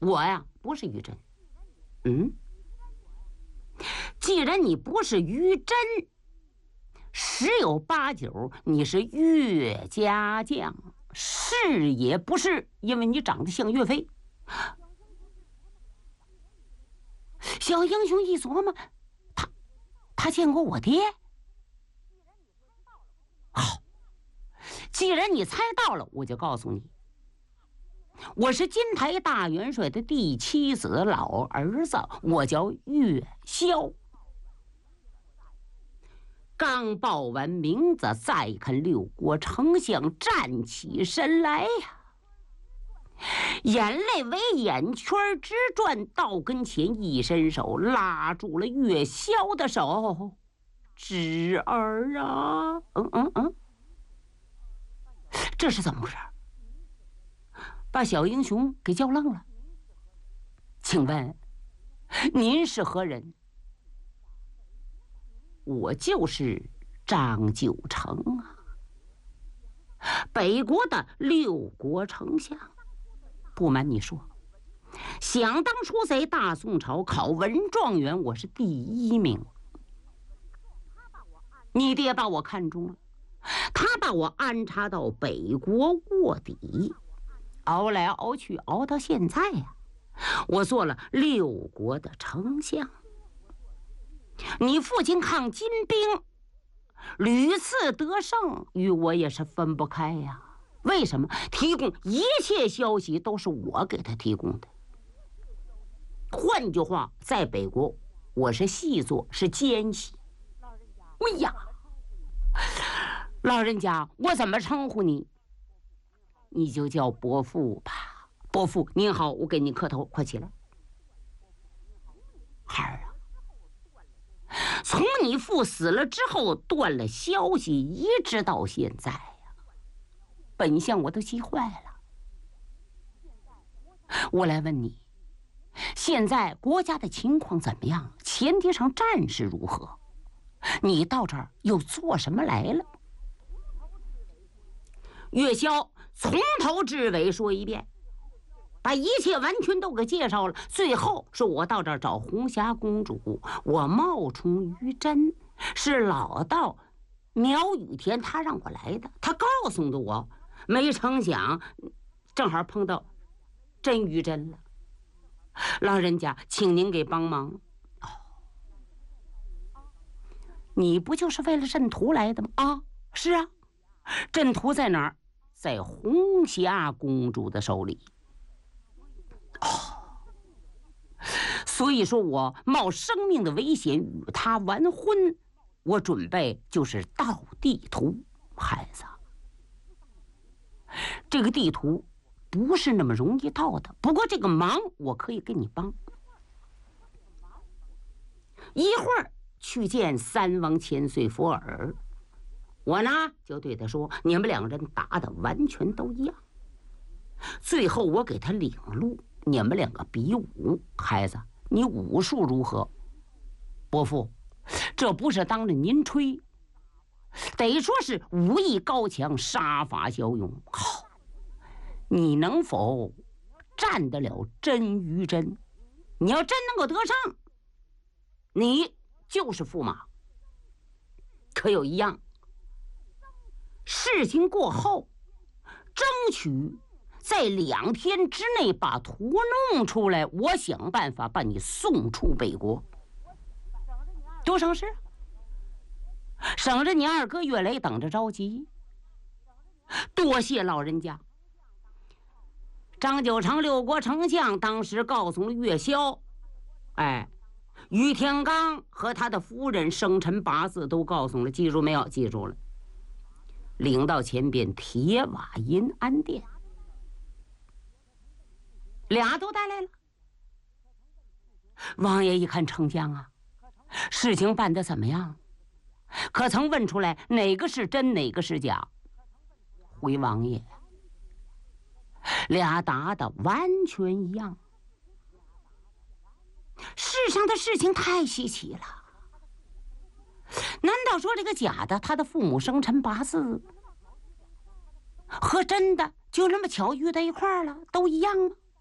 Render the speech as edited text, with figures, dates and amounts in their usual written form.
我呀不是于真。既然你不是于真，十有八九你是岳家将，是也不是，因为你长得像岳飞。小英雄一琢磨，他见过我爹。好，既然你猜到了，我就告诉你，我是金台大元帅的第7子老儿子，我叫岳霄。刚报完名字，再看六国丞相站起身来呀，眼泪为眼圈直转，到跟前一伸手拉住了岳霄的手。侄儿啊，这是怎么回事？把小英雄给叫愣了。请问您是何人？我就是张九成啊，北国的6国丞相。不瞒你说，想当初在大宋朝考文状元，我是第1名。你爹把我看中了，他把我安插到北国卧底，熬来熬去，熬到现在呀，我做了6国的丞相。你父亲抗金兵屡次得胜，与我也是分不开呀。为什么？提供一切消息都是我给他提供的。换句话，在北国我是细作，是奸细。哎呀，老人家，我怎么称呼你？你就叫伯父吧。伯父您好，我给你磕头，快起来。孩儿啊，从你父死了之后断了消息，一直到现在呀，本相我都急坏了。我来问你，现在国家的情况怎么样？前提上战事如何？你到这儿又做什么来了？岳霄从头至尾说一遍，把一切完全都给介绍了。最后说我到这儿找红霞公主，我冒充于真，是老道苗雨田他让我来的，他告诉的我，没成想正好碰到真于真了。老人家，请您给帮忙。你不就是为了阵图来的吗？啊，是啊，阵图在哪儿？在红霞公主的手里。所以说我冒生命的危险与她完婚，我准备就是盗地图。孩子，这个地图不是那么容易盗的，不过这个忙我可以给你帮。一会儿去见3王千岁佛尔，我呢就对他说，你们2人打的完全都一样。最后我给他领路，你们2个比武。孩子，你武术如何？伯父，这不是当着您吹，得说是武艺高强，杀伐骁勇。好，你能否战得了真于真？你要真能够得胜，你就是驸马。可有一样，事情过后，争取在2天之内把图弄出来，我想办法把你送出北国。多省事，省着你2个月来等着着急。多谢老人家。张九成6国丞相当时告诉了岳霄，于天罡和他的夫人生辰8字都告诉了，记住没有？记住了。领到前边铁瓦银安殿，2都带来了。王爷一看丞相啊，事情办得怎么样？可曾问出来哪个是真，哪个是假？回王爷，2答的完全一样。世上的事情太稀奇了，难道说这个假的他的父母生辰8字和真的就那么巧遇在一块儿了，都一样吗？